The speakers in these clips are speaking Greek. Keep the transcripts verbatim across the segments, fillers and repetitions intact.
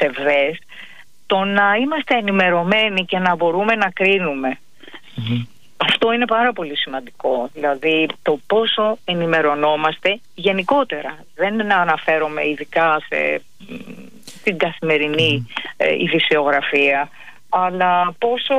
ψευδές, το να είμαστε ενημερωμένοι και να μπορούμε να κρίνουμε. Mm-hmm. Αυτό είναι πάρα πολύ σημαντικό. Δηλαδή το πόσο ενημερωνόμαστε γενικότερα. Δεν αναφέρομαι ειδικά σε, στην καθημερινή mm. ε, ειδησιογραφία, αλλά πόσο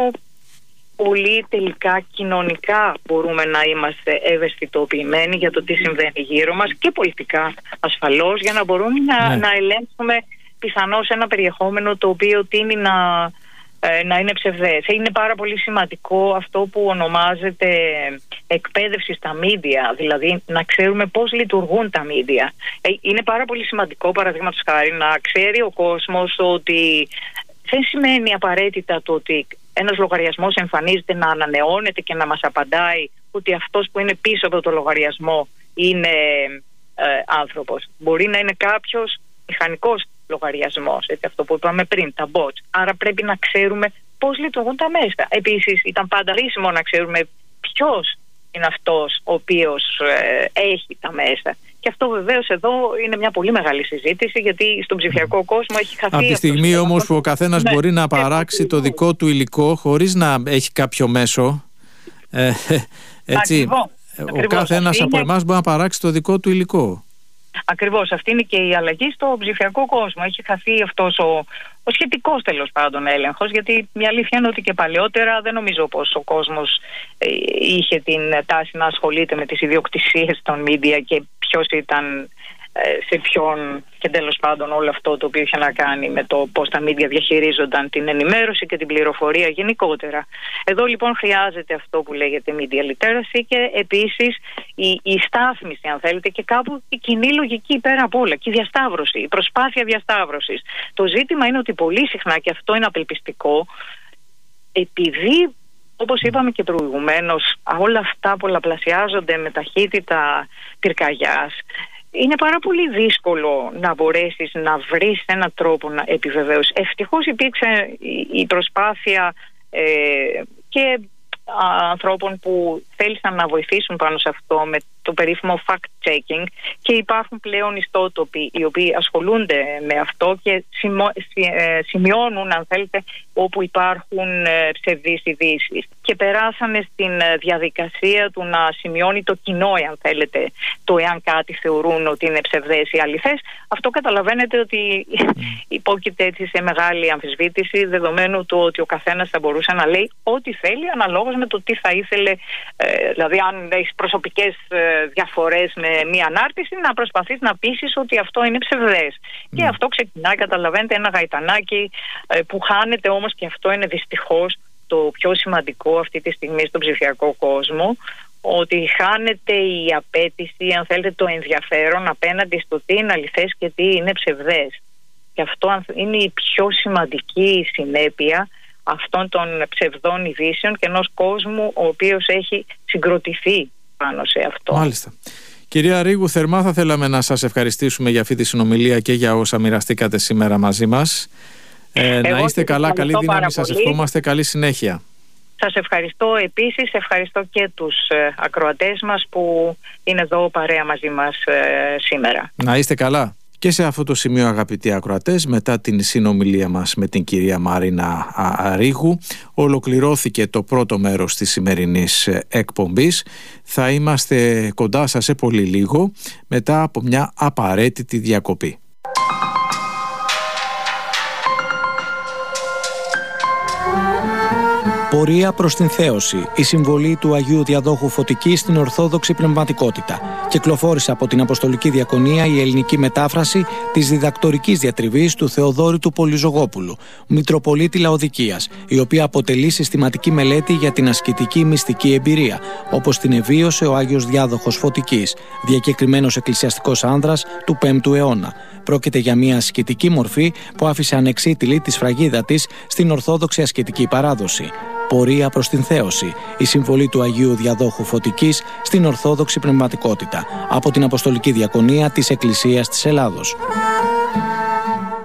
πολύ τελικά κοινωνικά μπορούμε να είμαστε ευαισθητοποιημένοι για το τι συμβαίνει γύρω μας και πολιτικά ασφαλώς, για να μπορούμε να, ναι. να ελέγξουμε πιθανώς ένα περιεχόμενο το οποίο τείνει να, ε, να είναι ψευδές. Είναι πάρα πολύ σημαντικό αυτό που ονομάζεται εκπαίδευση στα μίντια, δηλαδή να ξέρουμε πώς λειτουργούν τα μίντια. Ε, είναι πάρα πολύ σημαντικό, παραδείγματος χάρη, να ξέρει ο κόσμος ότι δεν σημαίνει απαραίτητα το ότι ένας λογαριασμός εμφανίζεται να ανανεώνεται και να μας απαντάει ότι αυτός που είναι πίσω από το λογαριασμό είναι ε, άνθρωπος. Μπορεί να είναι κάποιος μηχανικός λογαριασμός, έτσι, αυτό που είπαμε πριν, τα bots. Άρα πρέπει να ξέρουμε πώς λειτουργούν τα μέσα. Επίσης ήταν πάντα χρήσιμο να ξέρουμε ποιος είναι αυτός ο οποίος ε, έχει τα μέσα. Και αυτό βεβαίως εδώ είναι μια πολύ μεγάλη συζήτηση, γιατί στον ψηφιακό κόσμο έχει χαθεί. Από τη στιγμή όμως που ο καθένας ναι, μπορεί να παράξει το δικό του υλικό χωρίς να έχει κάποιο μέσο, ε, έτσι, Ακριβώς. ο Ακριβώς. κάθε ένας από είναι... εμάς μπορεί να παράξει το δικό του υλικό. Ακριβώς, αυτή είναι και η αλλαγή στο ψηφιακό κόσμο. Έχει χαθεί αυτός ο, ο σχετικός τέλος πάντων έλεγχος, γιατί μια αλήθεια είναι ότι και παλαιότερα δεν νομίζω πως ο κόσμος ε, είχε την τάση να ασχολείται με τις ιδιοκτησίες των media και ποιος ήταν ε, σε ποιον, και τέλος πάντων όλο αυτό το οποίο είχε να κάνει με το πώς τα media διαχειρίζονταν την ενημέρωση και την πληροφορία γενικότερα. Εδώ λοιπόν χρειάζεται αυτό που λέγεται media literacy και επίσης η, η στάθμιση, αν θέλετε, και κάπου η κοινή λογική πέρα απ' όλα και η διασταύρωση, η προσπάθεια διασταύρωσης. Το ζήτημα είναι ότι πολύ συχνά, και αυτό είναι απελπιστικό, επειδή όπως είπαμε και προηγουμένως όλα αυτά πολλαπλασιάζονται με ταχύτητα πυρκαγιάς, είναι πάρα πολύ δύσκολο να μπορέσεις να βρεις έναν τρόπο να επιβεβαίωσεις. Ευτυχώς υπήρξε η προσπάθεια ε, και α, ανθρώπων που θέλησαν να βοηθήσουν πάνω σε αυτό με το περίφημο fact-checking, και υπάρχουν πλέον ιστότοποι οι οποίοι ασχολούνται με αυτό και σημω, σημειώνουν, αν θέλετε, όπου υπάρχουν ψευδείς ειδήσεις, και περάσανε στην διαδικασία του να σημειώνει το κοινό, αν θέλετε, το εάν κάτι θεωρούν ότι είναι ψευδές ή αληθές. Αυτό καταλαβαίνετε ότι υπόκειται έτσι σε μεγάλη αμφισβήτηση, δεδομένου του ότι ο καθένας θα μπορούσε να λέει ό,τι θέλει αναλόγως με το τι θα ήθελε, ε, δηλαδή αν έχει προσωπικές ε, διαφορές με μία ανάρτηση, να προσπαθείς να πείσεις ότι αυτό είναι ψευδές. Mm. Και αυτό ξεκινάει, καταλαβαίνετε, ένα γαϊτανάκι ε, που χάνεται όμως, και αυτό είναι δυστυχώς το πιο σημαντικό αυτή τη στιγμή στον ψηφιακό κόσμο, ότι χάνεται η απέτηση, αν θέλετε, το ενδιαφέρον απέναντι στο τι είναι αληθές και τι είναι ψευδές. Και αυτό είναι η πιο σημαντική συνέπεια αυτών των ψευδών ειδήσεων και ενός κόσμου ο οποίος έχει συγκροτηθεί πάνω σε αυτό. Μάλιστα. Κυρία Ρήγου, θερμά θα θέλαμε να σας ευχαριστήσουμε για αυτή τη συνομιλία και για όσα μοιραστήκατε σήμερα μαζί μας. Ε, να είστε καλά, καλή δύναμη, σας ευχόμαστε, καλή συνέχεια. Σας ευχαριστώ επίσης, ευχαριστώ και τους ε, ακροατές μας που είναι εδώ παρέα μαζί μας ε, σήμερα. Να είστε καλά. Και σε αυτό το σημείο, αγαπητοί ακροατές, μετά την συνομιλία μας με την κυρία Μαρίνα Ρήγου, ολοκληρώθηκε το πρώτο μέρος της σημερινής εκπομπής. Θα είμαστε κοντά σας σε πολύ λίγο, μετά από μια απαραίτητη διακοπή. Πορεία προς την θέωση, η συμβολή του Αγίου Διαδόχου Φωτικής στην Ορθόδοξη πνευματικότητα. Κυκλοφόρησε από την Αποστολική Διακονία η ελληνική μετάφραση της διδακτορικής διατριβής του Θεοδόρη του Πολυζωγόπουλου, Μητροπολίτη Λαοδικίας, η οποία αποτελεί συστηματική μελέτη για την ασκητική μυστική εμπειρία, όπως την εβίωσε ο Άγιος Διάδοχος Φωτικής, διακεκριμένος εκκλησιαστικός άνδρας του πέμπτου αιώνα. Πρόκειται για μια ασκητική μορφή που άφησε ανεξίτηλη τη σφραγίδα της στην Ορθόδοξη ασκητική παράδοση. Πορεία προς την θέωση, η συμβολή του Αγίου Διαδόχου Φωτικής στην Ορθόδοξη πνευματικότητα, από την Αποστολική Διακονία της Εκκλησίας της Ελλάδος.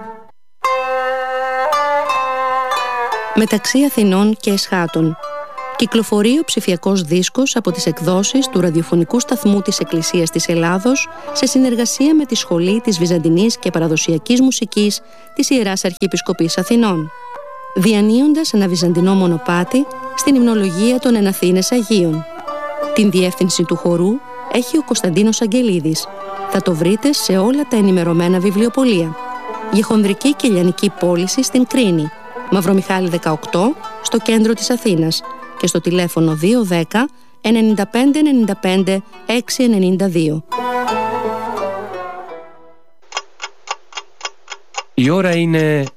Μεταξύ Αθηνών και Εσχάτων. Κυκλοφορεί ο ψηφιακός δίσκος από τις εκδόσεις του ραδιοφωνικού σταθμού της Εκκλησίας της Ελλάδος σε συνεργασία με τη Σχολή της Βυζαντινής και Παραδοσιακής Μουσικής της Ιεράς Αρχιεπισκοπής Αθηνών, διανύοντας ένα βυζαντινό μονοπάτι στην υμνολογία των Εναθήνες Αγίων. Την διεύθυνση του χορού έχει ο Κωνσταντίνος Αγγελίδης. Θα το βρείτε σε όλα τα ενημερωμένα βιβλιοπωλεία. Για χονδρική και λιανική πώληση στην Κρίνη, Μαυρομιχάλη δεκαοκτώ, στο κέντρο της Αθήνας, και στο τηλέφωνο δύο ένα μηδέν εννιά πέντε εννιά πέντε έξι εννιά δύο. Η ώρα είναι